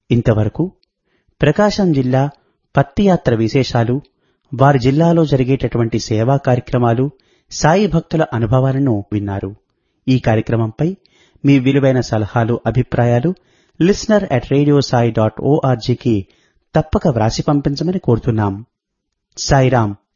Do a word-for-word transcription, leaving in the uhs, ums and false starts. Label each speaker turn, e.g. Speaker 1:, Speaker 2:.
Speaker 1: ఇంతవరకు ప్రకాశం జిల్లా పత్తి యాత్ర విశేషాలు, వారి జిల్లాలో జరిగేటటువంటి సేవా కార్యక్రమాలు, సాయి భక్తుల అనుభవాలను విన్నారు. ఈ కార్యక్రమంపై మీ విలువైన సలహాలు, అభిప్రాయాలు listener at radio Sai dot ఓఆర్జీకి తప్పక వ్రాసి పంపించమని కోరుతున్నాం. సాయిరాం.